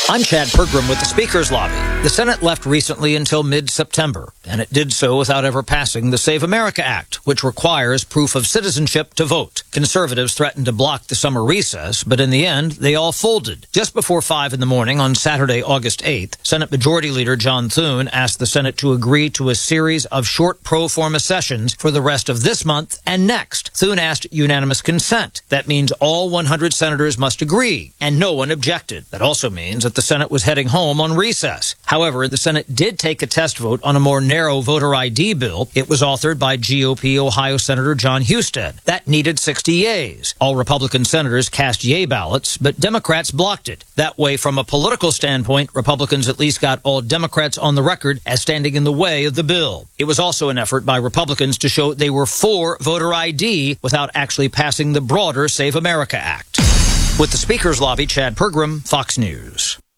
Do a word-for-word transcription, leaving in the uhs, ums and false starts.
I'm Chad Pergram with the Speaker's Lobby. The Senate left recently until mid-September, and it did so without ever passing the Save America Act, which requires proof of citizenship to vote. Conservatives threatened to block the summer recess, but in the end, they all folded. Just before five in the morning on Saturday, August eighth, Senate Majority Leader John Thune asked the Senate to agree to a series of short pro forma sessions for the rest of this month and next. Thune asked unanimous consent. That means all one hundred senators must agree, and no one objected. That also means that the Senate was heading home on recess. However, the Senate did take a test vote on a more narrow voter I D bill. It was authored by G O P Ohio Senator John Husted. That needed sixty yeas. All Republican senators cast yea ballots, but Democrats blocked it. That way, from a political standpoint, Republicans at least got all Democrats on the record as standing in the way of the bill. It was also an effort by Republicans to show they were for voter I D without actually passing the broader Save America Act. With the Speaker's Lobby, Chad Pergram, Fox News.